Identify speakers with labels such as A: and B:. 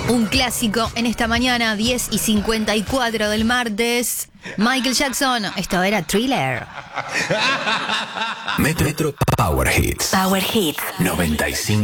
A: Un clásico en esta mañana, 10:54 del martes. Michael Jackson, esto era Thriller.
B: Metro Power Hits.
C: Power Hits
B: 95.